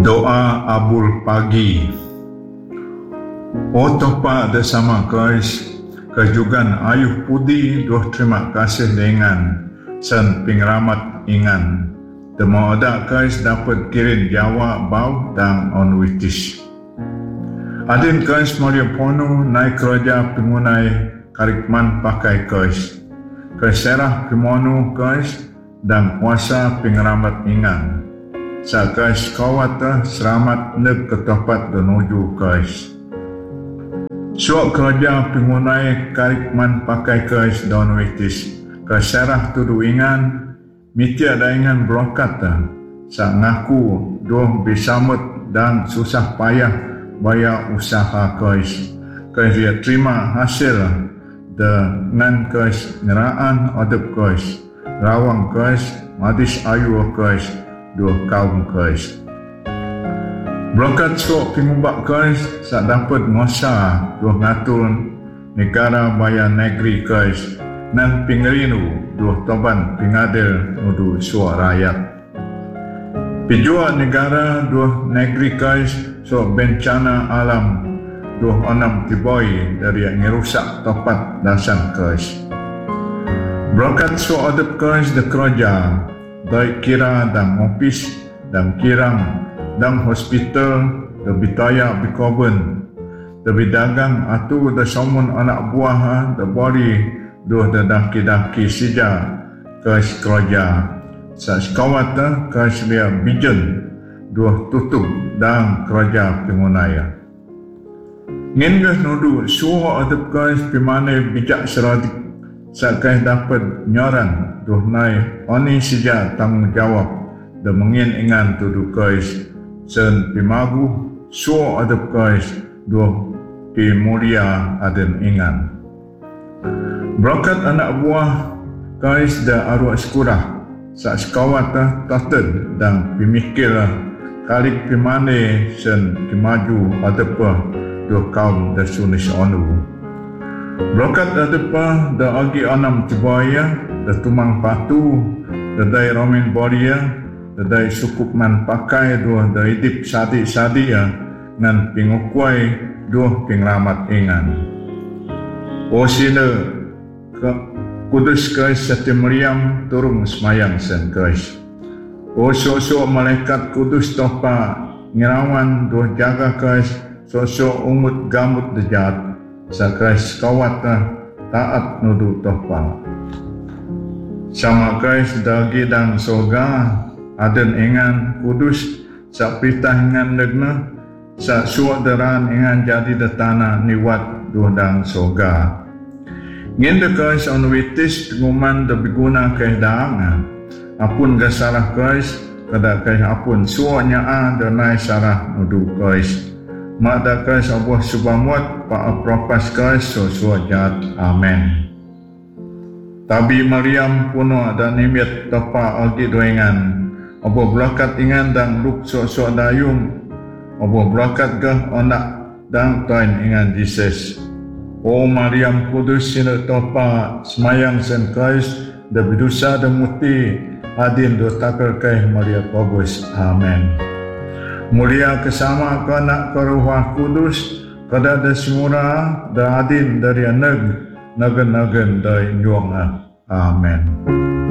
Doa Abul Pagi. O Tuhan bersama kais, kejugan ayuh pudi doh terima kasih dengan sen pengramat ingan. Temo ada kais dapat kirim Jawa bau dan onwitis. Adin kais Maria Pono naik kerja pengunai karikman pakai kais. Keserah pemonu kais dan kuasa pengramat ingan. Sa kais kawata selamat neg ketopat menuju kais. Suak kerja pengunai karikman pakai kais dan witis. Keserah tudu ingan, mitia daingan blokata. Sa ngaku doh bisamut dan susah payah bayar usaha kais. Kais dia terima hasil dengan kais ngeraan adab kais. Rawang kais, madis ayu kais. Dua kaum kais. Berangkat suak pengubah kais sak dapat ngosa dua ngatur negara bayar negeri kais nan pingerinu dua toban pingadil nudu suak rakyat. Pijua negara dua negeri kais suak bencana alam dua onam tiboi dari yang ngerusak topat dasan kais. Berangkat suak adab kais de kerja baik kira dan ofis dan kirang dan hospital dan bitaya bikoben dan bidagang atau dan somun anak buah dan bori dua dan daki-daki sija kais kerja sa sekawat kais dia bijen dua tutup dan kerja pengunaya ngenggah nudu suha adab kais pimane bijak seradik sakai dapat nyoran duh nai oni sija tanggungjawab dan mengingat tudu kais sen pimagu suo adab kais duh di mulia aden ingan. Berangkat anak buah kais da arwah sekurah sak sekawat taten dan pimikir kalik pimane sen kimaju adab duh kaum da sunis onu. Berangkat adepa da agi anam tibaya da tumang patu da dai romen boria da dai sukupman pakai dua da idip sadi-sadi ngan pingukwai dua pengramat ingan. O sina kudus kais Sati Maryam turung semayang sen kais. O sosok malaikat kudus topa ngirawan dua jaga kais sosok umut gamut dejat. Sakais kawat taat nudu topa. Sama kais dagi dan soga aden ingan kudus sak pitah ingan negna sak suak deran ingan jadi de tanah niwat duh dan soga. Ngin kais onwitis penguman de biguna kais daangan. Apun ga salah kais kada kais apun suaknya de nai sarah nudu kais. Mada kais Allah subhamut pa apropas kais sosua jat. Amen. Tabi Maryam puno dan nimit topa agi doengan. Allah belakat ingan dan luk sosua dayung. Allah belakat gah onak dan tain ingan Jesus. O Maryam kudus sina topa semayang sen kais da bidusa da muti adin do takar kai Maria Kobus. Amen. Mulia kesama kanak keruah kudus kada da semura da adin dari nagen dari nyuang. Amen.